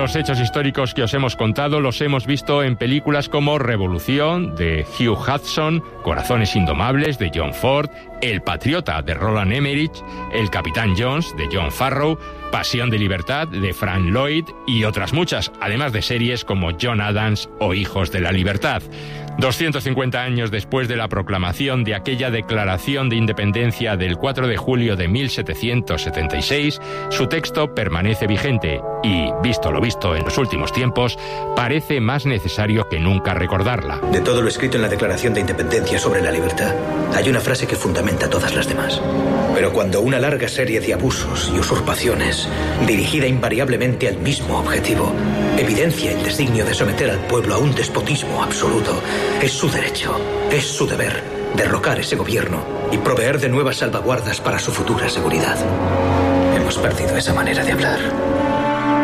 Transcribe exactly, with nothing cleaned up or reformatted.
Los hechos históricos que os hemos contado los hemos visto en películas como Revolución, de Hugh Hudson, Corazones Indomables, de John Ford, El Patriota, de Roland Emmerich, El Capitán Jones, de John Farrow, Pasión de Libertad, de Frank Lloyd y otras muchas, además de series como John Adams o Hijos de la Libertad. doscientos cincuenta años después de la proclamación de aquella Declaración de Independencia del cuatro de julio de mil setecientos setenta y seis, su texto permanece vigente y, visto lo visto en los últimos tiempos, parece más necesario que nunca recordarla. De todo lo escrito en la Declaración de Independencia sobre la libertad, hay una frase que fundamenta todas las demás. Pero cuando una larga serie de abusos y usurpaciones, dirigida invariablemente al mismo objetivo, evidencia el designio de someter al pueblo a un despotismo absoluto, es su derecho, es su deber derrocar ese gobierno y proveer de nuevas salvaguardas para su futura seguridad. Hemos perdido esa manera de hablar.